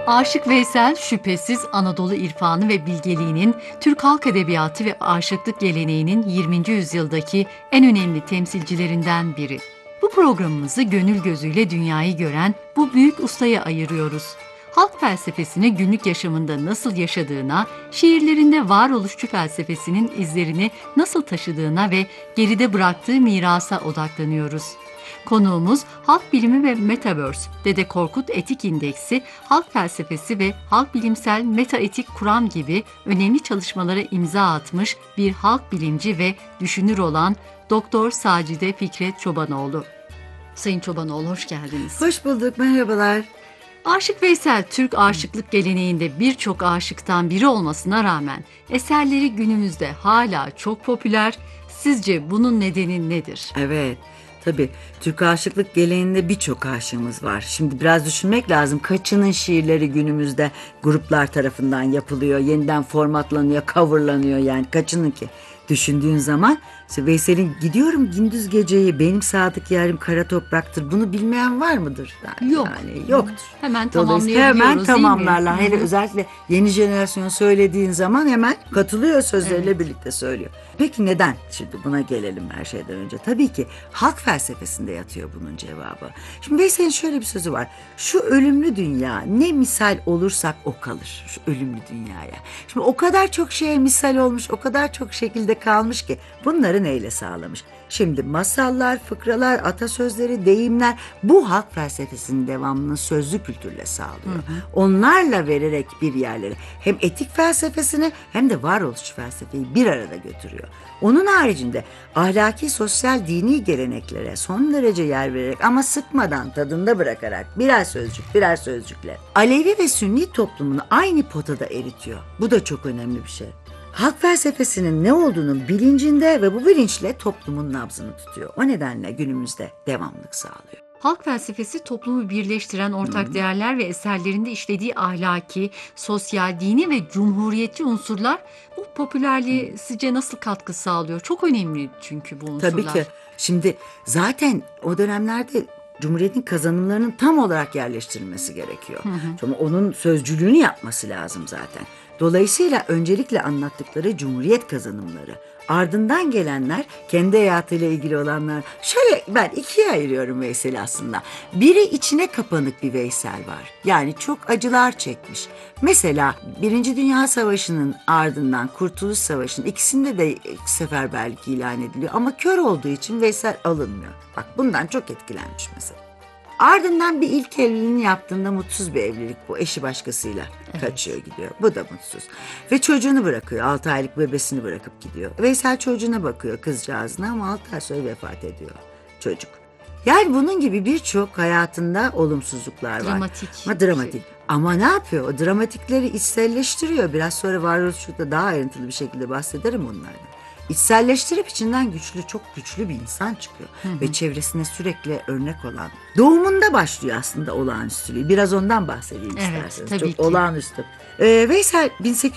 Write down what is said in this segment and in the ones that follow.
Aşık Veysel şüphesiz Anadolu irfanı ve bilgeliğinin, Türk halk edebiyatı ve aşıklık geleneğinin 20. yüzyıldaki en önemli temsilcilerinden biri. Bu programımızı gönül gözüyle dünyayı gören bu büyük ustaya ayırıyoruz. Halk felsefesini günlük yaşamında nasıl yaşadığına, şiirlerinde varoluşçu felsefesinin izlerini nasıl taşıdığına ve geride bıraktığı mirasa odaklanıyoruz. Konuğumuz halk bilimi ve Metaverse, Dede Korkut Etik İndeksi, halk felsefesi ve halk bilimsel metaetik kuram gibi önemli çalışmalara imza atmış bir halk bilimci ve düşünür olan Doktor Sacide Fikret Çobanoğlu. Sayın Çobanoğlu, hoş geldiniz. Hoş bulduk, merhabalar. Aşık Veysel, Türk aşıklık geleneğinde birçok aşıktan biri olmasına rağmen eserleri günümüzde hala çok popüler. Sizce bunun nedeni nedir? Evet, tabii Türk aşıklık geleneğinde birçok aşığımız var. Şimdi biraz düşünmek lazım. Kaçının şiirleri günümüzde gruplar tarafından yapılıyor, yeniden formatlanıyor, coverlanıyor, yani kaçının ki? Düşündüğün zaman işte Veysel'in "Gidiyorum gündüz geceyi, benim sadık yarim kara topraktır" bunu bilmeyen var mıdır? Yok. Yani yoktur. Hemen Dolayısıyla tamamlayabiliyoruz, hemen tamamlarlar. değil mi? Hele özellikle yeni jenerasyon söylediğin zaman hemen katılıyor, sözleriyle birlikte söylüyor. Peki neden? Şimdi buna gelelim her şeyden önce. Tabii ki halk felsefesinde yatıyor bunun cevabı. Şimdi Veysel'in şöyle bir sözü var. Şu ölümlü dünya ne misal olursak o kalır. Şu ölümlü dünyaya. Şimdi o kadar çok şeye misal olmuş, o kadar çok şekilde kalmış ki bunları neyle sağlamış? Şimdi masallar, fıkralar, atasözleri, deyimler bu halk felsefesinin devamını sözlü kültürle sağlıyor. Onlarla vererek bir yerlere hem etik felsefesini hem de varoluş felsefeyi bir arada götürüyor. Onun haricinde ahlaki, sosyal, dini geleneklere son derece yer vererek ama sıkmadan, tadında bırakarak birer sözcükle Alevi ve Sünni toplumunu aynı potada eritiyor. Bu da çok önemli bir şey. Halk felsefesinin ne olduğunun bilincinde ve bu bilinçle toplumun nabzını tutuyor. O nedenle günümüzde devamlılık sağlıyor. Halk felsefesi toplumu birleştiren ortak değerler ve eserlerinde işlediği ahlaki, sosyal, dini ve cumhuriyetçi unsurlar bu popülerliğe sizce nasıl katkı sağlıyor? Çok önemli çünkü bu unsurlar. Tabii ki. Şimdi zaten o dönemlerde Cumhuriyet'in kazanımlarının tam olarak yerleştirilmesi gerekiyor. Çünkü onun sözcülüğünü yapması lazım zaten. Dolayısıyla öncelikle anlattıkları Cumhuriyet kazanımları, ardından gelenler kendi hayatıyla ilgili olanlar. Şöyle ben ikiye ayırıyorum Veysel'i aslında. Biri içine kapanık bir Veysel var. Yani çok acılar çekmiş. Mesela Birinci Dünya Savaşı'nın ardından Kurtuluş Savaşı'nın ikisinde de seferberlik ilan ediliyor. Ama kör olduğu için Veysel alınmıyor. Bak bundan çok etkilenmiş mesela. Ardından bir ilk evliliğini yaptığında mutsuz bir evlilik bu. Eşi başkasıyla kaçıyor gidiyor. Bu da mutsuz. Ve çocuğunu bırakıyor. 6 aylık bebesini bırakıp gidiyor. Veysel çocuğuna bakıyor, kızcağızına, ama 6 ay sonra vefat ediyor çocuk. Yani bunun gibi birçok hayatında olumsuzluklar var. Dramatik. Ama dramatik. Ama ne yapıyor? O dramatikleri içselleştiriyor. Biraz sonra varoluşçulukta daha ayrıntılı bir şekilde bahsederim onlardan. İçselleştirip içinden çok güçlü bir insan çıkıyor. Ve çevresine sürekli örnek olan. Doğumunda başlıyor aslında olağanüstülüğü. Biraz ondan bahsedeyim isterseniz. Tabii çok ki. olağanüstü. Veysel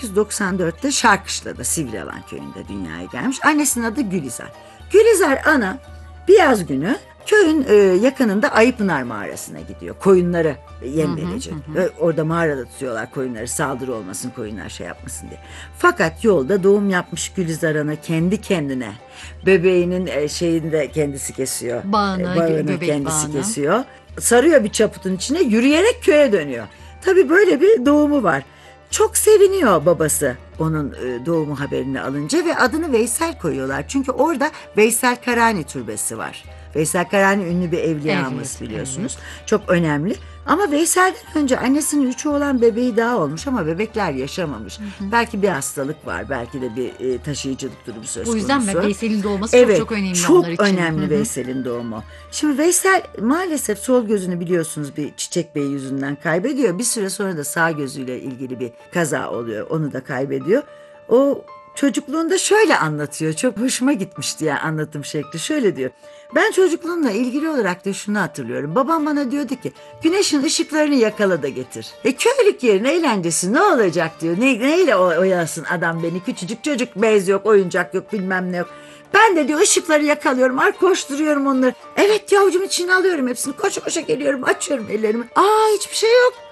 1894'te Şarkışla'da, Sivrialan köyünde dünyaya gelmiş. Annesinin adı Gülizar. Gülizar ana bir yaz günü köyün yakınında Ayıpınar mağarasına gidiyor. Koyunları yem verecek. Orada mağarada tutuyorlar koyunları, saldırı olmasın, koyunlar şey yapmasın diye. Fakat yolda doğum yapmış Gülizar ana kendi kendine bebeğinin şeyini de kendisi kesiyor. Bağını, kendisi bağını kesiyor. Sarıyor bir çaputun içine, yürüyerek köye dönüyor. Tabii böyle bir doğumu var. Çok seviniyor babası onun doğumu haberini alınca ve adını Veysel koyuyorlar. Çünkü orada Veysel Karani türbesi var. Veysel Karani ünlü bir evliyamız, Evet, biliyorsunuz. Çok önemli. Ama Veysel'den önce annesinin 3 oğlan bebeği daha olmuş ama bebekler yaşamamış. Belki bir hastalık var, belki de bir taşıyıcılık durumu söz konusu. O yüzden Veysel'in doğması evet, çok önemli çok onlar için. önemli Veysel'in doğumu. Şimdi Veysel maalesef sol gözünü biliyorsunuz bir çiçek beyi yüzünden kaybediyor. Bir süre sonra da sağ gözüyle ilgili bir kaza oluyor. Onu da kaybediyor. O çocukluğunda şöyle anlatıyor. Çok hoşuma gitmişti yani anlatım şekli. Şöyle diyor. Ben çocukluğumla ilgili olarak da şunu hatırlıyorum. Babam bana diyordu ki güneşin ışıklarını yakala da getir. Köylük yerin eğlencesi ne olacak diyor. Neyle oyalasın adam beni, küçücük çocuk, bez yok, oyuncak yok, bilmem ne yok. Ben de diyor ışıkları yakalıyorum, koşturuyorum onları. Evet yavrucumun içine alıyorum hepsini, koşa koşa geliyorum, açıyorum ellerimi. Hiçbir şey yok.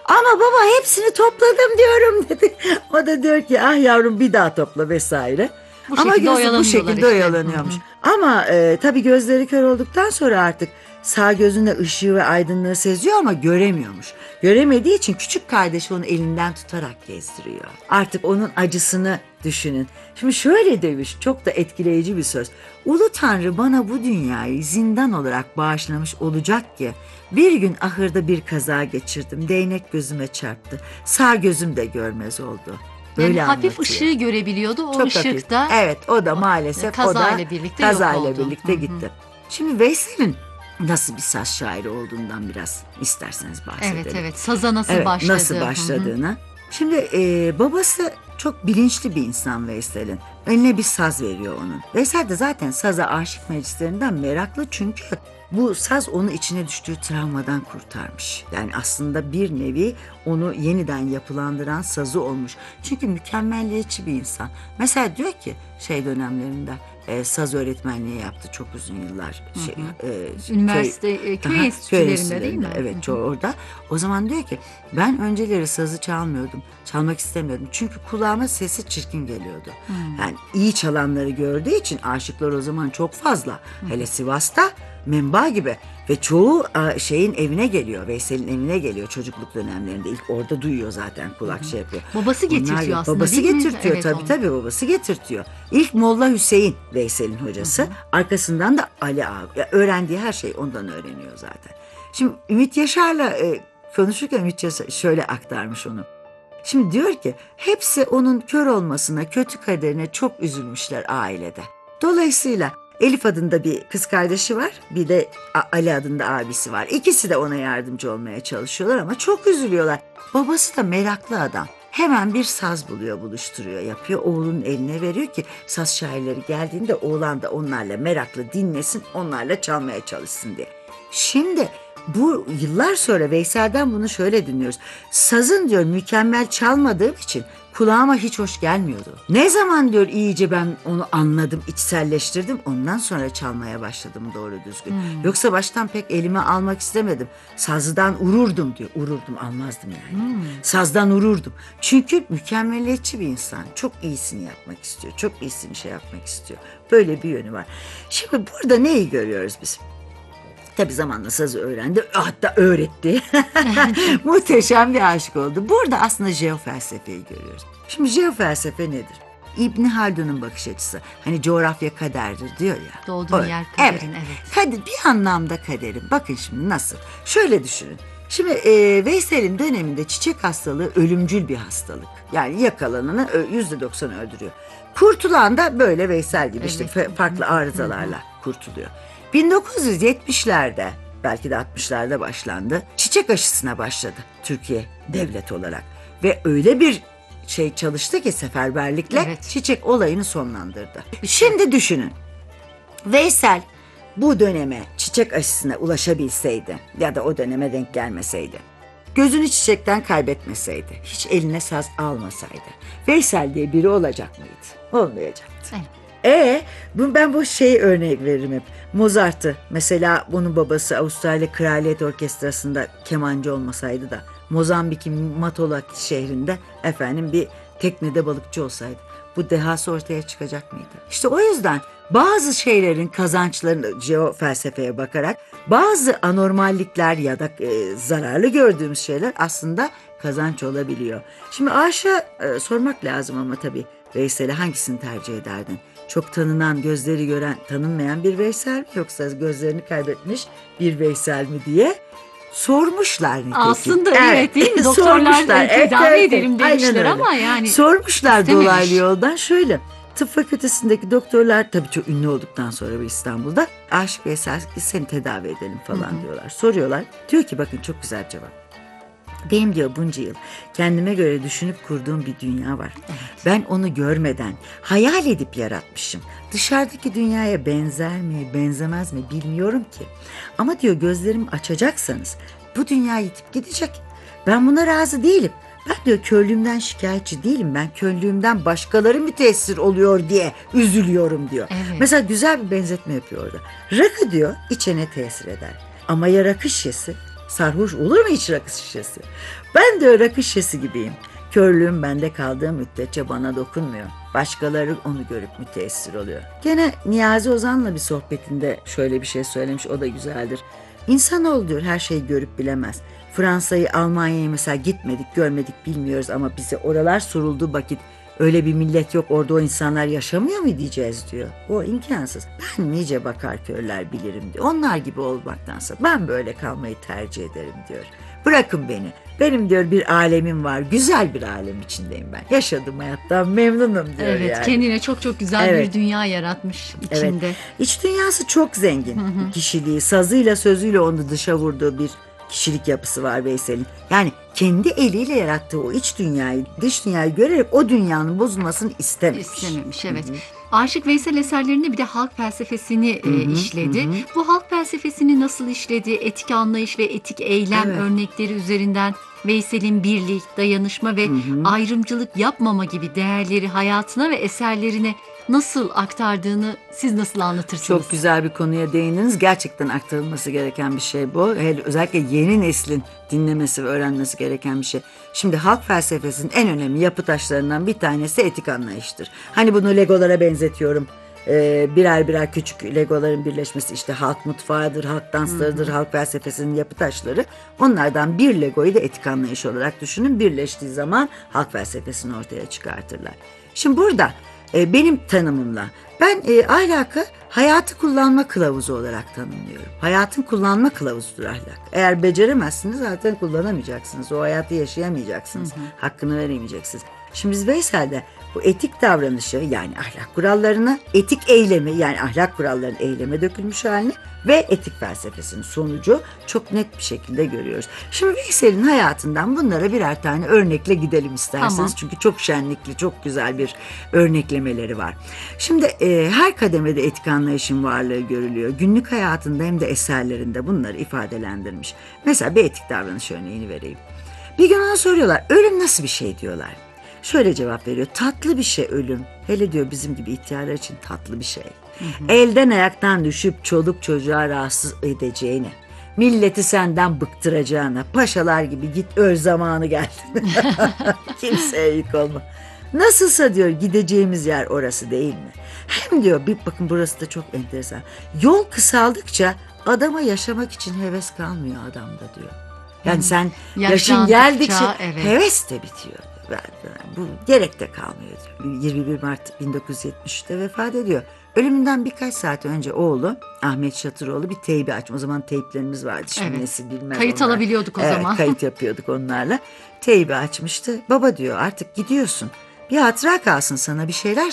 Ama baba hepsini topladım diyorum dedi. O da diyor ki ah yavrum bir daha topla vesaire. Bu Ama şekilde bu oyalanıyorlar şekilde işte. oyalanıyormuş. Ama tabii gözleri kör olduktan sonra artık sağ gözünde ışığı ve aydınlığı seziyor ama göremiyormuş. Göremediği için küçük kardeşi onu elinden tutarak gezdiriyor. Artık onun acısını düşünün. Şimdi şöyle demiş, çok da etkileyici bir söz. Ulu Tanrı bana bu dünyayı zindan olarak bağışlamış olacak ki bir gün ahırda bir kaza geçirdim. Değnek gözüme çarptı. Sağ gözüm de görmez oldu. Böyle Yani hafif anlatıyor. ışığı görebiliyordu. O Çok ışık hafif. da Evet, o da maalesef kazayla birlikte yok kazayla oldu. birlikte gitti. Şimdi Veysel'in nasıl bir saz şairi olduğundan biraz isterseniz bahsedelim. Evet, saza nasıl Evet, başladı? nasıl başladığını. Şimdi babası çok bilinçli bir insan Veysel'in. Eline bir saz veriyor onun. Veysel de zaten saza aşık meclislerinden meraklı çünkü bu saz onu içine düştüğü travmadan kurtarmış. Yani aslında bir nevi onu yeniden yapılandıran sazı olmuş. Çünkü mükemmelliyetçi bir insan. Mesela diyor ki dönemlerinde saz öğretmenliği yaptı çok uzun yıllar. Üniversite, köy enstitülerinde değil mi? Evet, çoğu orada. O zaman diyor ki ben önceleri sazı çalmıyordum. Çalmak istemiyordum. Çünkü kulağıma sesi çirkin geliyordu. Yani iyi çalanları gördüğü için aşıklar o zaman çok fazla. Hele Sivas'ta Memba gibi ve çoğu şeyin evine geliyor. Veysel'in evine geliyor çocukluk dönemlerinde. İlk orada duyuyor zaten kulak şey yapıyor. Babası getirtiyor aslında Babası değil mi? getirtiyor Evet, tabii babası getirtiyor. İlk Molla Hüseyin Veysel'in hocası. Arkasından da Ali Ağa. Öğrendiği her şey ondan öğreniyor zaten. Şimdi Ümit Yaşar'la konuşurken Ümit Yaşar şöyle aktarmış onu. Şimdi diyor ki hepsi onun kör olmasına, kötü kaderine çok üzülmüşler ailede. Dolayısıyla Elif adında bir kız kardeşi var. Bir de Ali adında abisi var. İkisi de ona yardımcı olmaya çalışıyorlar ama çok üzülüyorlar. Babası da meraklı adam. Hemen bir saz buluyor, buluşturuyor, yapıyor. Oğlunun eline veriyor ki saz şairleri geldiğinde oğlan da onlarla meraklı dinlesin, onlarla çalmaya çalışsın diye. Şimdi bu yıllar sonra Veysel'den bunu şöyle dinliyoruz. Sazın diyor mükemmel çalmadığım için kulağıma hiç hoş gelmiyordu. Ne zaman diyor iyice ben onu anladım, içselleştirdim. Ondan sonra çalmaya başladım doğru düzgün. Yoksa baştan pek elime almak istemedim. Sazdan ururdum diyor. Ururdum, almazdım yani. Sazdan ururdum. Çünkü mükemmeliyetçi bir insan. Çok iyisini yapmak istiyor. Çok iyisini yapmak istiyor. Böyle bir yönü var. Şimdi burada neyi görüyoruz biz? Tabii zamanla sazı öğrendi, hatta öğretti. Muhteşem bir aşık oldu. Burada aslında jeofelsefeyi görüyoruz. Şimdi jeofelsefe nedir? İbn Haldun'un bakış açısı. Hani coğrafya kaderdir diyor ya. Doğduğun yer kaderin, evet. Kader, bir anlamda kaderin. Bakın şimdi nasıl? Şöyle düşünün. Şimdi Veysel'in döneminde çiçek hastalığı ölümcül bir hastalık. Yani yakalananı %90 öldürüyor. Kurtulan da böyle Veysel gibi işte farklı arızalarla kurtuluyor. 1970'lerde belki de 60'larda başlandı. Çiçek aşısına başladı Türkiye devlet olarak. Ve öyle bir çalıştı ki seferberlikle çiçek olayını sonlandırdı. Şimdi düşünün. Veysel bu döneme çiçek aşısına ulaşabilseydi ya da o döneme denk gelmeseydi, gözünü çiçekten kaybetmeseydi, hiç eline saz almasaydı, Veysel diye biri olacak mıydı? Olmayacaktı. Ben bu örnek veririm hep. Mozart'ı mesela bunun babası Avustralya Kraliyet Orkestrası'nda kemancı olmasaydı da Mozambik'in Matola şehrinde bir teknede balıkçı olsaydı bu dehası ortaya çıkacak mıydı? İşte o yüzden bazı şeylerin kazançlarını jeofelsefeye bakarak bazı anormallikler ya da zararlı gördüğümüz şeyler aslında kazanç olabiliyor. Şimdi aşağı sormak lazım ama tabii Veysel'e hangisini tercih ederdin? Çok tanınan, gözleri gören, tanınmayan bir Veysel mi yoksa gözlerini kaybetmiş bir Veysel mi diye sormuşlar nitekim. Aslında evet değil mi? Doktorlar tedavi edelim demişler ama yani. Sormuşlar istememiş. dolaylı yoldan şöyle. Tıp fakültesindeki doktorlar tabii çok ünlü olduktan sonra İstanbul'da Aşık Veysel seni tedavi edelim falan diyorlar. Soruyorlar. Diyor ki bakın çok güzel cevap. Benim diyor bunca yıl kendime göre düşünüp kurduğum bir dünya var. Ben onu görmeden hayal edip yaratmışım. Dışarıdaki dünyaya benzer mi, benzemez mi bilmiyorum ki. Ama diyor gözlerimi açacaksanız bu dünya yitip gidecek. Ben buna razı değilim. Ben diyor körlüğümden şikayetçi değilim. Ben körlüğümden başkaları müteessir oluyor diye üzülüyorum diyor. Evet. Mesela güzel bir benzetme yapıyor orada. Rakı diyor içene tesir eder. Ama ya rakı şişesi Sarhoş olur mu hiç rakı şişesi? Ben de o rakı şişesi gibiyim. Körlüğüm bende kaldığı müddetçe bana dokunmuyor. Başkaları onu görüp müteessir oluyor. Gene Niyazi Ozan'la bir sohbetinde şöyle bir şey söylemiş, o da güzeldir. İnsanoğlu diyor her şeyi görüp bilemez. Fransa'yı, Almanya'yı mesela gitmedik, görmedik, bilmiyoruz ama bize oralar sorulduğu vakit öyle bir millet yok, orada o insanlar yaşamıyor mu diyeceğiz diyor. O imkansız. Ben nice bakar körler bilirim diyor. Onlar gibi olmaktansa ben böyle kalmayı tercih ederim diyor. Bırakın beni. Benim diyor bir alemim var. Güzel bir alem içindeyim ben. Yaşadığım hayattan memnunum diyor Evet, yani. kendine çok çok güzel Evet. bir dünya yaratmış içinde. Evet. İç dünyası çok zengin. Kişiliği, sazıyla sözüyle onu dışa vurduğu bir kişilik yapısı var Veysel'in. Yani kendi eliyle yarattığı o iç dünyayı, dış dünyayı görerek o dünyanın bozulmasını istememiş. İstememiş, evet. Aşık Veysel eserlerinde bir de halk felsefesini işledi. Bu halk felsefesini nasıl işledi? Etik anlayış ve etik eylem Evet. örnekleri üzerinden Veysel'in birlik, dayanışma ve ayrımcılık yapmama gibi değerleri hayatına ve eserlerine nasıl aktardığını siz nasıl anlatırsınız? Çok güzel bir konuya değindiniz. Gerçekten aktarılması gereken bir şey bu. Hele özellikle yeni neslin dinlemesi ve öğrenmesi gereken bir şey. Şimdi halk felsefesinin en önemli yapı taşlarından bir tanesi etik anlayıştır. Hani bunu Legolara benzetiyorum. Birer birer küçük Legoların birleşmesi işte halk mutfağıdır, halk danslarıdır, halk felsefesinin yapı taşları. Onlardan bir Lego'yu da etik anlayış olarak düşünün. Birleştiği zaman halk felsefesini ortaya çıkartırlar. Şimdi burada benim tanımımla ben ahlakı hayatı kullanma kılavuzu olarak tanımlıyorum. Hayatın kullanma kılavuzudur ahlak. Eğer beceremezsiniz zaten kullanamayacaksınız. O hayatı yaşayamayacaksınız. Hakkını veremeyeceksiniz. Şimdi biz Veysel'de bu etik davranışı yani ahlak kurallarını, etik eylemi yani ahlak kurallarının eyleme dökülmüş halini ve etik felsefesinin sonucu çok net bir şekilde görüyoruz. Şimdi Veysel'in hayatından bunlara birer tane örnekle gidelim isterseniz. Tamam. Çünkü çok şenlikli, çok güzel bir örneklemeleri var. Şimdi her kademede etik anlayışın varlığı görülüyor. Günlük hayatında hem de eserlerinde bunları ifadelendirmiş. Mesela bir etik davranış örneğini vereyim. Bir gün ona soruyorlar, ölüm nasıl bir şey diyorlar. Şöyle cevap veriyor, tatlı bir şey ölüm. Hele diyor bizim gibi ihtiyarlar için tatlı bir şey. Elden ayaktan düşüp çoluk çocuğa rahatsız edeceğine, milleti senden bıktıracağına, paşalar gibi git öl zamanı geldi. Kimseye yük olma. Nasılsa diyor gideceğimiz yer orası değil mi? Hem diyor bir bakın burası da çok enteresan. Yol kısaldıkça adama yaşamak için heves kalmıyor adamda diyor. Yani sen yaşın Yaşlandıkça, geldikçe evet. heves de bitiyor. Bu gerek de kalmıyor diyor. 21 Mart 1973'te vefat ediyor. Ölümünden birkaç saat önce oğlu Ahmet Şatıroğlu bir teybi açmış. O zaman teyplerimiz vardı. Şimdi Evet. nesil bilmez Kayıt onlar. alabiliyorduk o Evet, zaman. kayıt yapıyorduk onlarla. Teybi açmıştı. Baba diyor artık gidiyorsun. Bir hatıra kalsın sana bir şeyler